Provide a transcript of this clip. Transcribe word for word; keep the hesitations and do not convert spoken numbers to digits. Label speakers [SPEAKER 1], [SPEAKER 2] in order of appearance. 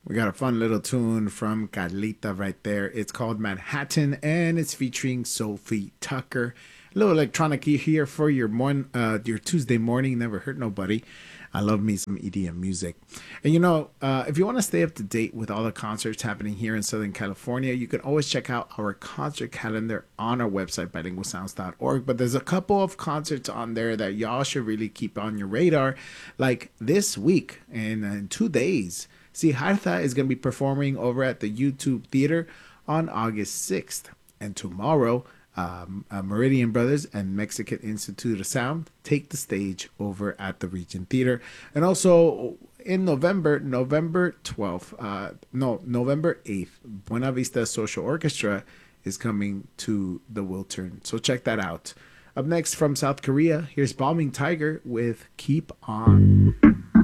[SPEAKER 1] We got a fun little tune from Carlita right there. It's called Manhattan and it's featuring Sophie Tucker. A little electronic here for your morning, uh, your Tuesday morning. Never hurt nobody. I love me some E D M music. And you know, uh, if you want to stay up to date with all the concerts happening here in Southern California, you can always check out our concert calendar on our website, bilingual sounds dot org. But there's a couple of concerts on there that y'all should really keep on your radar. Like this week and in two days, see, Hartha is going to be performing over at the YouTube Theater on August sixth. And tomorrow, um, uh, Meridian Brothers and Mexican Institute of Sound take the stage over at the Regent Theater. And also in November, November twelfth, uh, no, November eighth, Buena Vista Social Orchestra is coming to the Wiltern. So check that out. Up next from South Korea, here's Bombing Tiger with Keep On.